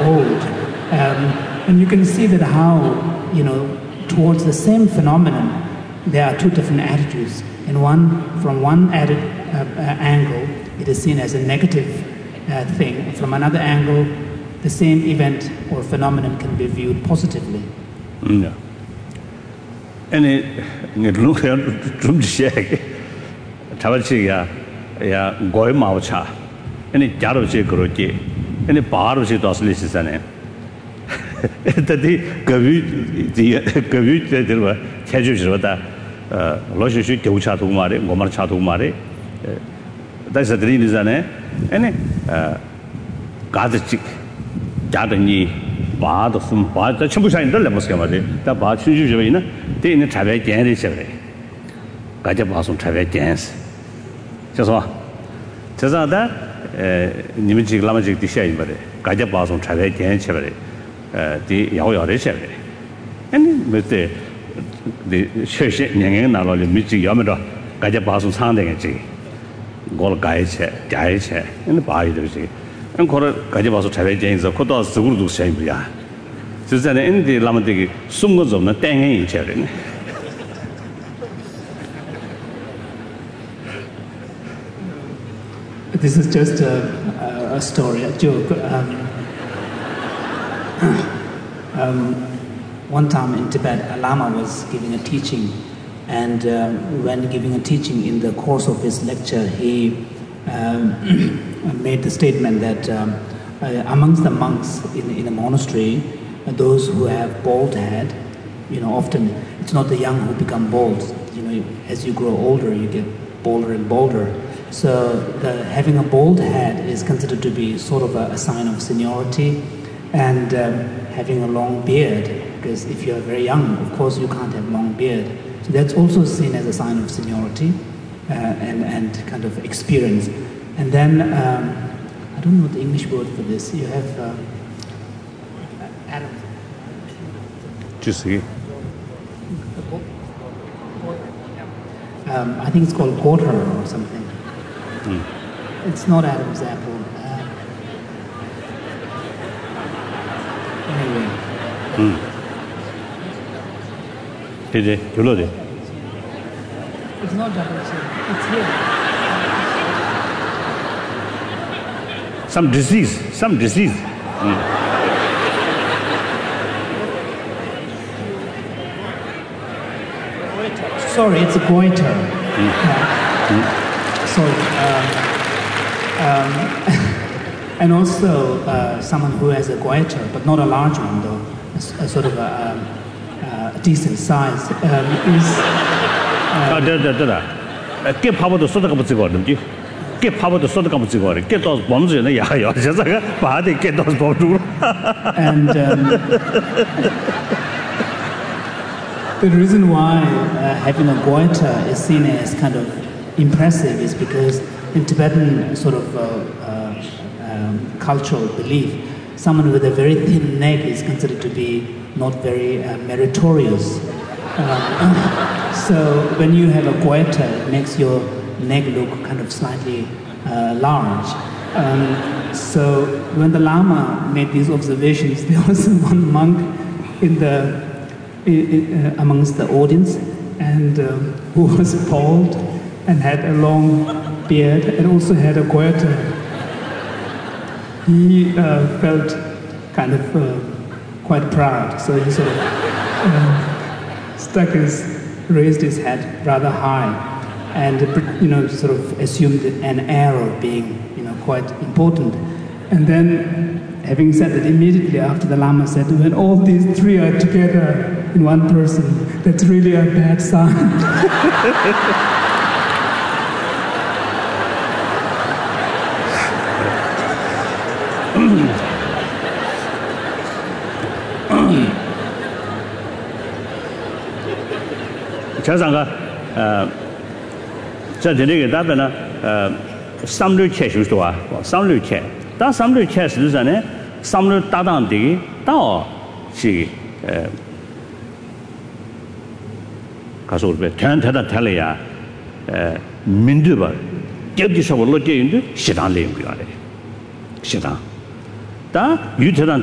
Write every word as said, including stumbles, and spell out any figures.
old. Um, and you can see that how, you know, towards the same phenomenon, there are two different attitudes. In one, from one atti- uh, uh, angle, it is seen as a negative uh, thing. From another angle, the same event or phenomenon can be viewed positively. Mm, yeah. And it, it look at drum shake. Tabachiga, yeah, goy maucha. And it jaroche groje. And it bar she does listen. That the Gavu, the Gavu, there were casuals with that. Logic to Chatu Mare, Gomar Chatu Mare. That's the reason, eh? And uh, Gazachick, Jadani, Bad of some part, the Chabusa in the Lemuscamade, the Bad Shujavina, they in the Tavet Janis. Gajabasum Tavet Jans. Just what? Just that, Nimiji Lamajic Dishay, but Gajabasum Tavet Jans, the Yao and with the the church Yang Nalo, Michi Yamada, Gajabasum Sanding, Gol Gaiche, Gaiche, and the Bai. And call it Gajabasu Tavet Jans, or Kotas Zulu Shambia. So that in the Lamati, Sungos of the Tang in Cherin. This is just a, a, a story, a joke. Um, um, one time in Tibet, a Lama was giving a teaching, and um, when giving a teaching in the course of his lecture, he um, made the statement that um, uh, amongst the monks in, in a monastery, uh, those who have bald head, you know, often it's not the young who become bald. You know, as you grow older, you get bolder and bolder. So the, having a bald head is considered to be sort of a, a sign of seniority, and um, having a long beard, because if you're very young, of course you can't have long beard. So that's also seen as a sign of seniority uh, and, and kind of experience. And then, um, I don't know the English word for this, you have uh, Adam. Just here. Um, I think it's called quarter or something. Mm. It's not Adam's apple. Uh, anyway. Mm. Did it? You know it? It's not double chin. It's here. Some disease. Some disease. Mm. Sorry, it's a goiter. Mm. Uh, Mm. Sorry. Um, um, and also uh, someone who has a goiter, but not a large one though, a, a sort of a, a, a decent size, um, is... Ah, da da da da. Get power to sort of come to God, don't you? Get power to sort of come to God. Get those bombs in the yard. Just like a body, get those bombs. And um, the reason why uh, having a goiter is seen as kind of impressive is because in Tibetan sort of uh, uh, um, cultural belief, someone with a very thin neck is considered to be not very uh, meritorious. Uh, so when you have a goiter, it makes your neck look kind of slightly uh, large. Um, so when the Lama made these observations, there was one monk in the in, in, uh, amongst the audience, and um, who was bald and had a long beard and also had a goiter. He uh, felt kind of uh, quite proud, so he sort of uh, stuck his, raised his head rather high, and you know sort of assumed an air of being you know quite important. And then, having said that, immediately after the Lama said, when all these three are together in one person, that's really a bad sign. 자상가 어 저들에게 답변은 어 삼류 캐슈도 와 삼류 캐 다 삼류 캐스는 삼류 따당되기 다시 에 가서 우리 전태다 탈래야 에 민두바 접지서로 제인도 시단 내용이라래 시단 다 유태단